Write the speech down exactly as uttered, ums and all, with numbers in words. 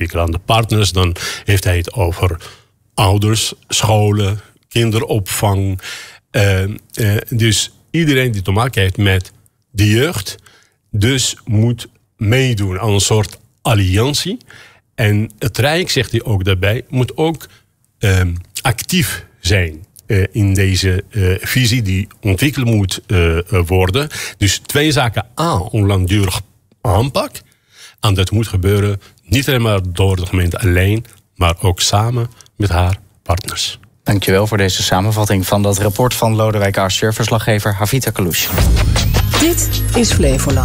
ontwikkelende partners. Dan heeft hij het over ouders, scholen, kinderopvang. Uh, uh, dus iedereen die te maken heeft met de jeugd, dus moet meedoen aan een soort alliantie. En het Rijk, zegt hij ook daarbij, moet ook uh, actief zijn uh, in deze uh, visie die ontwikkeld moet uh, worden. Dus twee zaken. A, een langdurig aanpak. En dat moet gebeuren niet alleen maar door de gemeente alleen, maar ook samen met haar partners. Dankjewel voor deze samenvatting van dat rapport van Lodewijk Asscher, verslaggever Havita Kalouche. Dit is Flevoland.